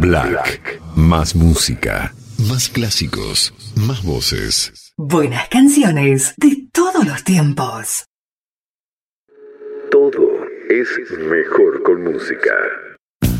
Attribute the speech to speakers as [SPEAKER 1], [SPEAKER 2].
[SPEAKER 1] Black. Más música. Más clásicos. Más voces.
[SPEAKER 2] Buenas canciones de todos los tiempos.
[SPEAKER 1] Todo es mejor con música.